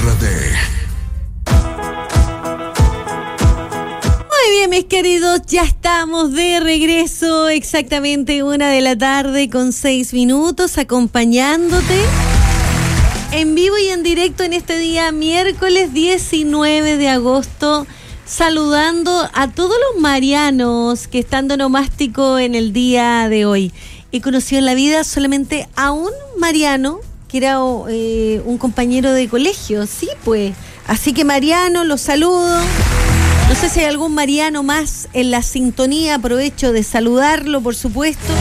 RD. Muy bien, mis queridos, ya estamos de regreso, exactamente 1:06 p.m, acompañándote en vivo y en directo en este día, miércoles 19 de agosto, saludando a todos los marianos que están de onomástico en el día de hoy. He conocido en la vida solamente a un mariano, que era un compañero de colegio, sí, pues. Así que Mariano, los saludo. No sé si hay algún mariano más en la sintonía, aprovecho de saludarlo, por supuesto.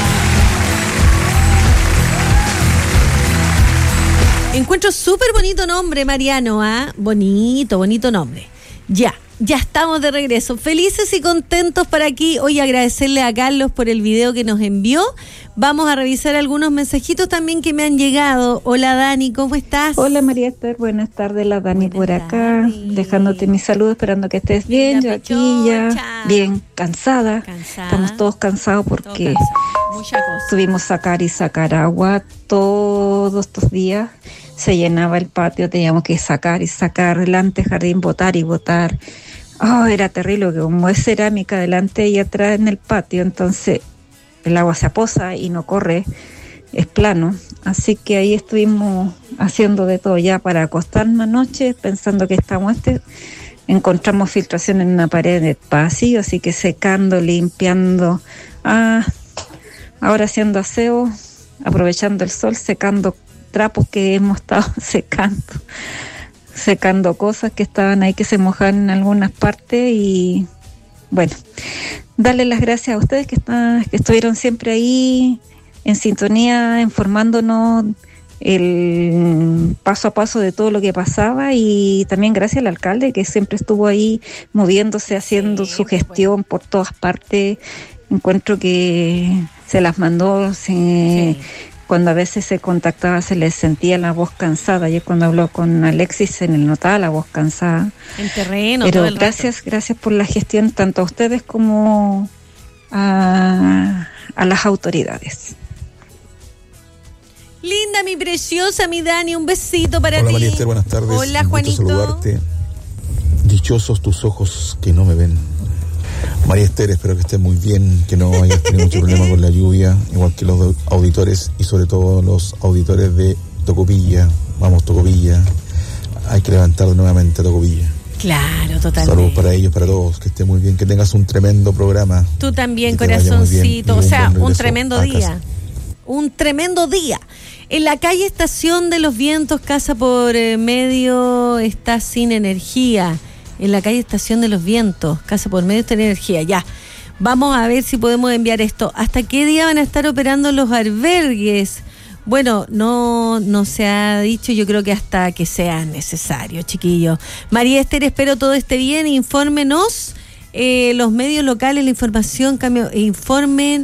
Encuentro súper bonito nombre, Mariano, ¿ah? Bonito nombre. Ya estamos de regreso. Felices y contentos para aquí. Hoy agradecerle a Carlos por el video que nos envió. Vamos a revisar algunos mensajitos también que me han llegado. Hola Dani, ¿cómo estás? Hola María Esther, buenas tardes, la Dani por acá, dejándote mi saludo, esperando que estés bien. Yo aquí ya bien cansada. Estamos todos cansados porque tuvimos sacar agua todos estos días. Se llenaba el patio, teníamos que sacar delante, jardín, botar y botar. Oh, era terrible, porque como es cerámica delante y atrás en el patio, entonces el agua se aposa y no corre, es plano. Así que ahí estuvimos haciendo de todo ya para acostarnos anoche, pensando que estamos encontramos filtración en una pared de pasillo, así que secando, limpiando, ahora haciendo aseo, aprovechando el sol, secando trapos que hemos estado secando cosas que estaban ahí que se mojaban en algunas partes. Y bueno, darle las gracias a ustedes que estuvieron siempre ahí en sintonía, informándonos el paso a paso de todo lo que pasaba, y también gracias al alcalde que siempre estuvo ahí moviéndose, haciendo su gestión por todas partes. Encuentro que se las mandó, cuando a veces se contactaba se les sentía la voz cansada. Ayer cuando habló con Alexis se le notaba la voz cansada. En terreno. Pero gracias por la gestión, tanto a ustedes como a las autoridades. Linda, mi preciosa, mi Dani, un besito para ti. Hola María Esther, buenas tardes. Hola Juanito. Saludarte. Dichosos tus ojos que no me ven. María Esther, espero que estés muy bien, que no hayas tenido mucho problema con la lluvia, igual que los auditores y sobre todo los auditores de Tocopilla. Vamos Tocopilla, hay que levantar nuevamente Tocopilla. Claro, totalmente. Saludos para ellos, para todos, que esté muy bien, que tengas un tremendo programa. Tú también, corazoncito, o sea, un tremendo día. Casa. Un tremendo día. En la calle Estación de los Vientos, casa por medio, está sin energía. En la calle Estación de los Vientos, casa por medio, está sin energía. Ya, vamos a ver si podemos enviar esto. ¿Hasta qué día van a estar operando los albergues? Bueno, no se ha dicho, yo creo que hasta que sea necesario, chiquillos. María Esther, espero todo esté bien. Infórmenos, los medios locales, la información, el informe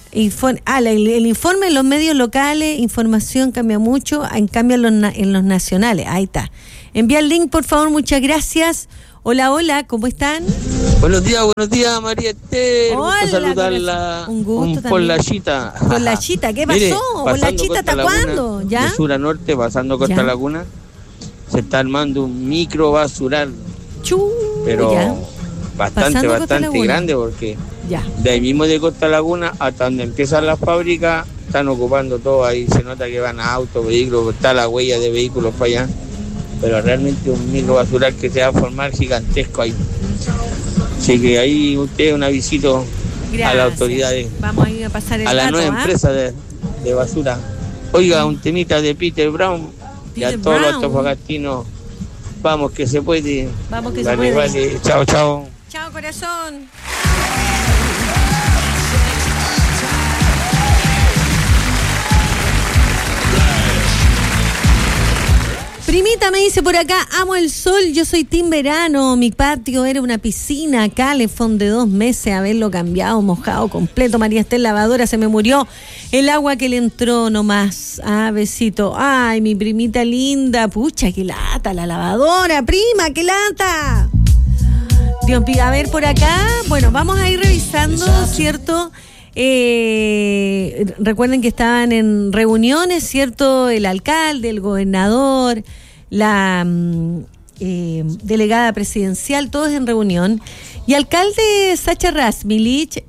en los medios locales, información cambia mucho, en cambio en los nacionales. Ahí está. Envía el link, por favor, muchas gracias. Hola, ¿cómo están? Buenos días, María Esther. Hola, gusto saludarla. Un gusto por la chita. Por la chita, ¿qué pasó? Mire, ¿Por la chita hasta cuándo? ¿Ya? De sur a norte, pasando Costa Laguna, se está armando un micro basural. Pero ya. bastante grande, porque de ahí mismo de Costa Laguna hasta donde empiezan las fábricas, están ocupando todo ahí. Se nota que van a autos, vehículos, está la huella de vehículos para allá. Pero realmente un micro basural que se va a formar gigantesco ahí. Así que ahí usted un avisito a las autoridades. Vamos a ir a pasar el a la dato, nueva empresa de basura. Oiga, un temita de Peter Brown. Y a todos los antofagastinos, vamos que se puede. Vamos que se puede. Vale. Chao. Chao, corazón. Primita me dice por acá, amo el sol, yo soy team verano, mi patio era una piscina, calefón de 2 meses, haberlo cambiado, mojado completo, María Esther, lavadora, se me murió el agua que le entró nomás. Besito. Ay, mi primita linda, pucha, qué lata la lavadora, prima, qué lata. Dios mío, a ver por acá, bueno, vamos a ir revisando, ¿cierto? Recuerden que estaban en reuniones, ¿cierto? El alcalde, el gobernador, la delegada presidencial, todos en reunión. Y alcalde Sacha Rasmilich,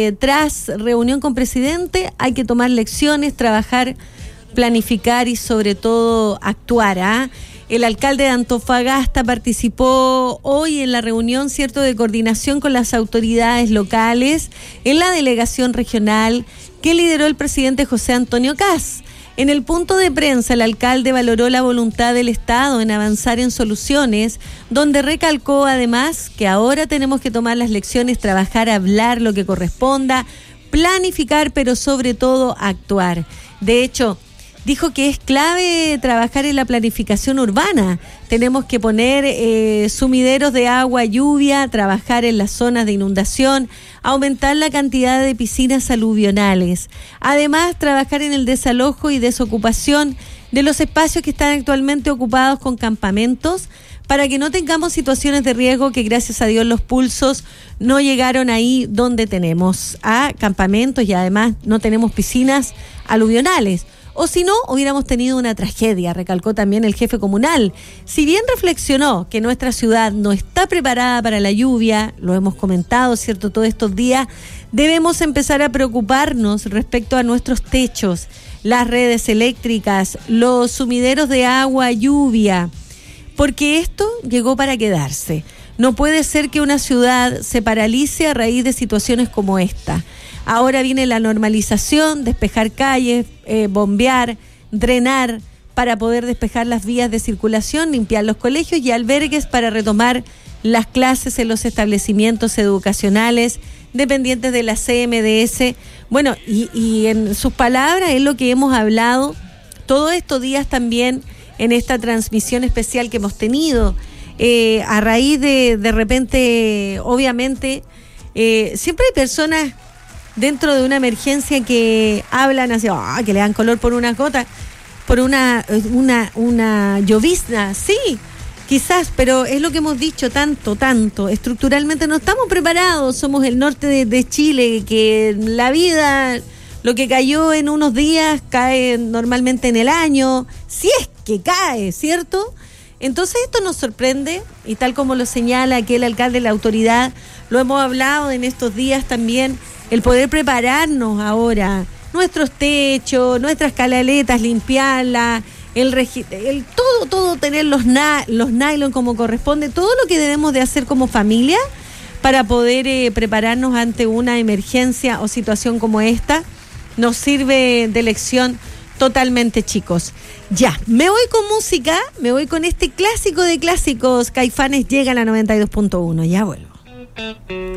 tras reunión con presidente, hay que tomar lecciones, trabajar, planificar y sobre todo actuar. El alcalde de Antofagasta participó hoy en la reunión, ¿cierto?, de coordinación con las autoridades locales en la delegación regional que lideró el presidente José Antonio Kast. En el punto de prensa, el alcalde valoró la voluntad del Estado en avanzar en soluciones, donde recalcó además que ahora tenemos que tomar las lecciones, trabajar, hablar lo que corresponda, planificar, pero sobre todo actuar. De hecho, dijo que es clave trabajar en la planificación urbana. Tenemos que poner sumideros de agua, lluvia, trabajar en las zonas de inundación, aumentar la cantidad de piscinas aluvionales. Además, trabajar en el desalojo y desocupación de los espacios que están actualmente ocupados con campamentos, para que no tengamos situaciones de riesgo que gracias a Dios los pulsos no llegaron ahí donde tenemos campamentos y además no tenemos piscinas aluvionales. O si no, hubiéramos tenido una tragedia, recalcó también el jefe comunal. Si bien reflexionó que nuestra ciudad no está preparada para la lluvia, lo hemos comentado, ¿cierto?, todos estos días, debemos empezar a preocuparnos respecto a nuestros techos, las redes eléctricas, los sumideros de agua, lluvia, porque esto llegó para quedarse. No puede ser que una ciudad se paralice a raíz de situaciones como esta. Ahora viene la normalización, despejar calles, bombear, drenar para poder despejar las vías de circulación, limpiar los colegios y albergues para retomar las clases en los establecimientos educacionales dependientes de la CMDS. Bueno, y en sus palabras es lo que hemos hablado todos estos días también en esta transmisión especial que hemos tenido. A raíz de repente, obviamente, siempre hay personas dentro de una emergencia que hablan así, que le dan color por una gota, por una llovizna, sí, quizás, pero es lo que hemos dicho tanto, estructuralmente no estamos preparados, somos el norte de Chile, que la vida, lo que cayó en unos días, cae normalmente en el año, si es que cae, ¿cierto? Entonces esto nos sorprende, y tal como lo señala aquí el alcalde, la autoridad, lo hemos hablado en estos días también, el poder prepararnos ahora, nuestros techos, nuestras canaletas, limpiarlas, todo tener los nylon como corresponde, todo lo que debemos de hacer como familia para poder prepararnos ante una emergencia o situación como esta, nos sirve de lección totalmente, chicos. Ya, me voy con música, me voy con este clásico de clásicos, Caifanes llega a la 92.1, ya vuelvo.